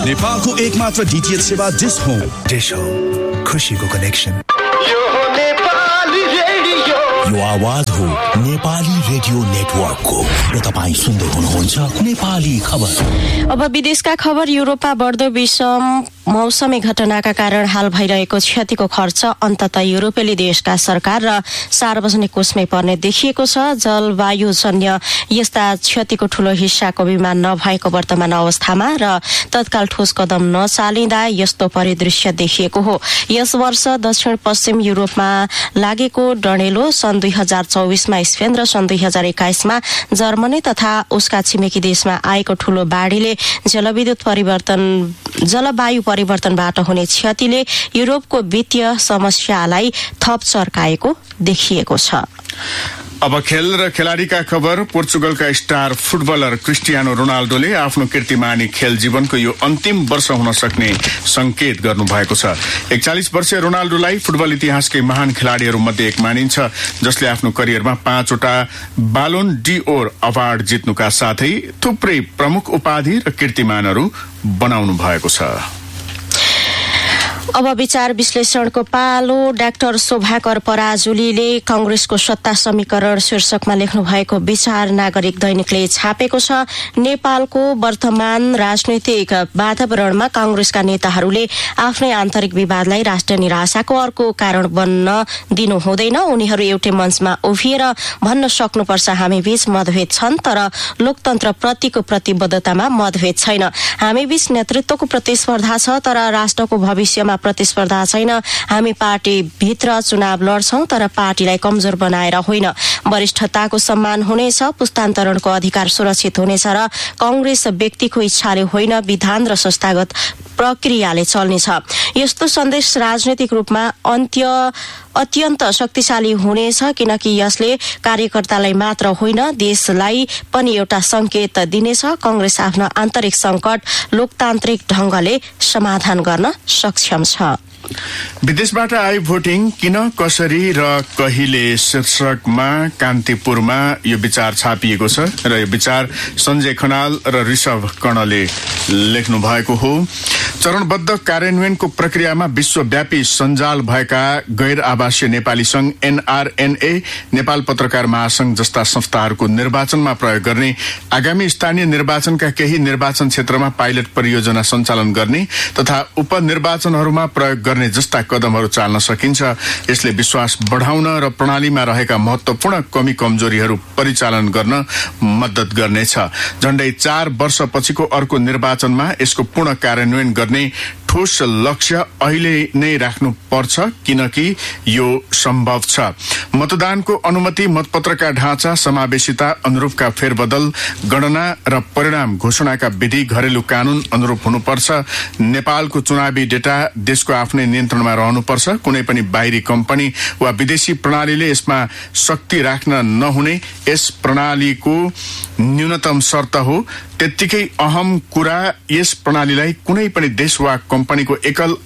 नेपालको एकमात्र डीटीएच सेवा डिश होम। डिश होम, खुशीको कनेक्सन। यो आवाज हो नेपाली रेडियो नेटवर्कको र तपाईं सुन्दै हुनुहुन्छ नेपाली खबर। अब विदेशका खबर। युरोपमा बढ्दो विषम मौसमी घटनाका कारण हाल भइरहेको क्षतिको खर्च अन्ततः युरोपेली देशका सरकार र सार्वजनिक कोषमै पर्ने देखिएको छ। जलवायुजन्य यस्ता क्षतिको ठूलो हिस्साको विमान नभएको वर्तमान अवस्थामा र तत्काल ठोस कदम नचालिँदा यस्तो परिदृश्य देखिएको हो। यस वर्ष दक्षिण पश्चिम युरोपमा लागेको डडेलो सन् 2024 मा स्पेन र सन् 2021 मा जर्मनी तथा उसका छिमेकी देशमा आएको ठूलो बाढीले जलवायु परिवर्तनबाट हुने क्षतिले युरोपको वित्तीय समस्यालाई थप चर्काएको देखिएको छ। अब खेल र खेलाडीका खबर। पोर्चुगलका स्टार फुटबलर क्रिस्टियानो रोनाल्डोले आफ्नो कीर्तिमानी खेल जीवनको यो अन्तिम वर्ष हुन सक्ने संकेत गर्नुभएको छ। 41 वर्षीय रोनाल्डोलाई फुटबल इतिहासकै महान खेलाडीहरू मध्ये एक मानिन्छ, जसले आफ्नो करियरमा 5 वटा बालोन डीओर अवार्ड जित्नुका साथै थुप्रै प्रमुख उपाधि र कीर्तिमानहरू बनाउनु भएको छ। अब विचार विश्लेषणको पालो। डाक्टर शोभाकर पराजुलीले कांग्रेसको सत्ता समीकरण शीर्षकमा लेख्नु भएको विचार नागरिक दैनिकले छापेको छ। नेपालको वर्तमान राजनैतिक वातावरणमा कांग्रेसका नेताहरूले आफ्नै आन्तरिक विवादलाई राष्ट्रिय निराशाको अर्को कारण बन्न दिनु हुँदैन। उनीहरू एउटै मञ्चमा उभिएर भन्न सक्नुपर्छ, हामी बीच मतभेद छन् तर लोकतन्त्र प्रतिको प्रतिबद्धतामा मतभेद छैन। हामी बीच नेतृत्वको प्रतिस्पर्धा छ तर राष्ट्रको भविष्यमा प्रतिस्पर्धा छैन। हामी पार्टी भित्र चुनाव लड्छौं तर पार्टीलाई कमजोर बनाएर होइन। वरिष्ठताको सम्मान हुनेछ, पुस्तान्तरणको अधिकार सुरक्षित हुनेछ र कांग्रेस व्यक्तिको इच्छाले होइन विधान र संस्थागत प्रक्रियाले चल्नेछ। यस्तो सन्देश राजनैतिक रूपमा अत्यन्त शक्तिशाली हुनेछ, किनकि यसले कार्यकर्तालाई मात्र होइन देशलाई पनि एउटा संकेत दिनेछ। कांग्रेस आफ्नो आन्तरिक संकट लोकतान्त्रिक ढंगले समाधान गर्न सक्षम छ। विदेशबाट आई भोटिङ किन, कसरी र कहिले शीर्षकमा कान्तिपुरमा यो विचार छापिएको छ र यो विचार सञ्जय खनाल र ऋषभ कर्णले लेख्नु भएको हो। चरणबद्ध कार्यान्वयनको प्रक्रियामा विश्वव्यापी सञ्जाल भएका गैर आवासीय नेपाली संघ एनआरएनए, नेपाल पत्रकार महासंघ जस्ता संस्थाहरूको निर्वाचनमा प्रयोग गर्ने, आगामी स्थानीय निर्वाचनका केही निर्वाचन क्षेत्रमा पाइलट परियोजना सञ्चालन गर्ने तथा उपनिर्वाचनहरूमा प्रयोग गर्ने जस्ता कदमहरू चाल्न सकिन्छ। यसले विश्वास बढाउन र प्रणालीमा रहेका महत्वपूर्ण कमी कमजोरीहरू परिचालन गर्न मद्दत गर्नेछ। झण्डै 4 वर्षपछिको अर्को निर्वाचनमा यसको पूर्ण कार्यान्वयन गर्ने ठोस लक्ष्य अहिले नै राख्नु पर्छ, किनकि यो सम्भव छ। मतदानको अनुमति, मतपत्रका ढाँचा, समावेशिता अनुरूपका फेरबदल, गणना र परिणाम घोषणाका विधि घरेलु कानून अनुरूप हुनुपर्छ। नेपालको चुनावी डेटा देशको आफ्नै नियन्त्रणमा रहनुपर्छ। कुनै पनि बाहिरी कम्पनी वा विदेशी प्रणालीले यसमा शक्ति राख्न नहुने यस प्रणालीको न्यूनतम शर्त हो। त्यत्तिकै अहम कुरा यस प्रणालीलाई कुनै पनि देश वा कम्पनीको एकल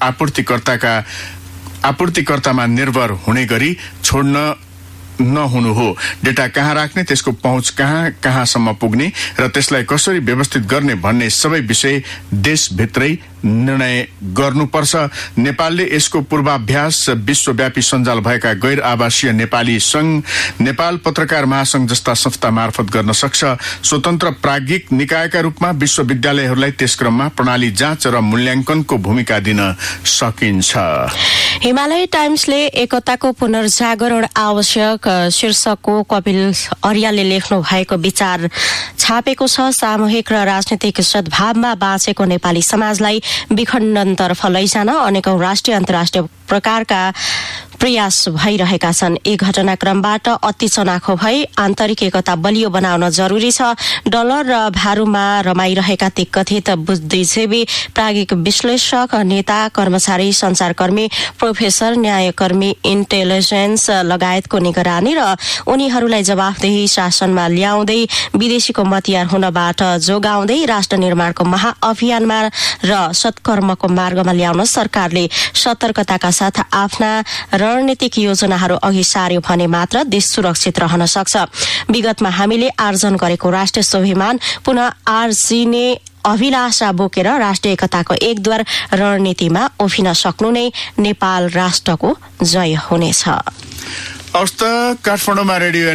आपूर्तिकर्तामा निर्भर हुने गरी छोड्न नहुनु हो। डेटा कहाँ राख्ने, त्यसको पहुँच कहाँसम्म पुग्ने र त्यसलाई कसरी व्यवस्थित गर्ने भन्ने सबै विषय देशभित्रै निर्णय गर्नुपर्छ। नेपालले यसको पूर्वाभ्यास विश्वव्यापी सञ्जाल भएका गैर आवासीय नेपाली संघ, नेपाल पत्रकार महासंघ जस्ता संस्था मार्फत गर्न सक्छ। स्वतन्त्र प्राज्ञिक निकायका रूपमा विश्वविद्यालयहरूलाई त्यस क्रममा प्रणाली जाँच र मूल्याङ्कनको भूमिका दिन सकिन्छ। हिमालय टाइम्सले एकताको पुनर्जागरण आवश्यक शीर्षकको कपिल अर्यालले लेख्नु भएको विचार छापेको छ। सामूहिक र राजनीतिक सद्भावमा बाँचेको नेपाली समाजलाई विखण्डनतर्फ लैजान अनेकौं राष्ट्रिय अन्तर्राष्ट्रिय प्रकारका प्रयास भइरहेका छन्। यी घटनाक्रमबाट अति चनाखो भई आन्तरिक एकता बलियो बनाउन जरुरी छ। डलर र भारूमा रमाइरहेका ती कथित बुद्धिजीवी, प्राज्ञिक विश्लेषक, नेता, कर्मचारी, संचारकर्मी, प्रोफेसर, न्यायकर्मी, इन्टेलिजेन्स लगायतको निगरानी र उनीहरूलाई जवाफदेही शासनमा ल्याउँदै विदेशीको मतियार हुनबाट जोगाउँदै राष्ट्र निर्माणको महाअभियानमा र सत्कर्मको मार्गमा ल्याउन सरकारले सतर्कताका साथ आफ्ना रणनीतिक योजनाहरू अघि सार्यो भने मात्र देश सुरक्षित रहन सक्छ। विगतमा हामीले आर्जन गरेको राष्ट्रिय स्वाभिमान पुनः आर्जिने अभिलाषा बोकेर राष्ट्रिय एकताको एकद्वार रणनीतिमा उभिन सक्नु नै नेपाल राष्ट्रको जय हुनेछ। काठमाडौँमा रेडियो